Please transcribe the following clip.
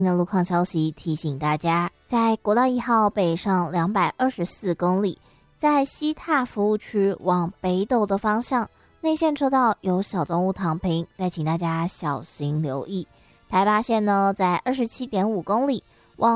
的路况消息提醒大家，在国道1号北上224公里，在西塔服务区往北斗的方向，内线车道有小动物躺平，再请大家小心留意。台八线呢，在27.5公里，